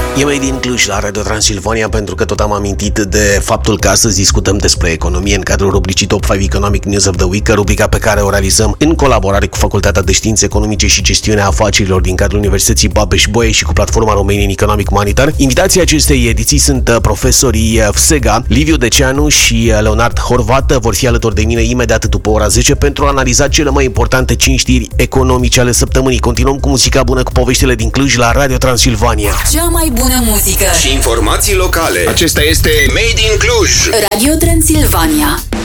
E Made in Cluj la Radio Transilvania, pentru că tot am amintit de faptul că astăzi discutăm despre economie în cadrul rubricii Top 5 Economic News of the Week, rubrica pe care o realizăm în colaborare cu Facultatea de Științe Economice și Gestiunea Afacerilor din cadrul Universității Babeș-Bolyai și cu platforma Romanian Economic Monitor. Invitații acestei ediții sunt profesorii Vsega, Liviu Deceanu și Leonard Horvat. Vor fi alături de mine imediat după ora 10 pentru a analiza cele mai importante 5 știri economice ale săptămânii. Continuăm cu muzica bună, cu poveștile din Cluj la Radio Transilvania. Cea mai bună muzică și informații locale. Acesta este Made in Cluj. Radio Transilvania.